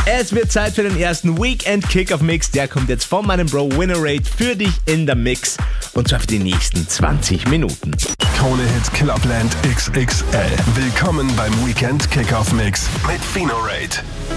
Es wird Zeit für den ersten Weekend Kickoff Mix. Der kommt jetzt von meinem Bro Winnerate für dich in der Mix. Und zwar für die nächsten 20 Minuten. Krone-Hit Clubland XXL. Willkommen beim Weekend Kickoff Mix mit Winnerate.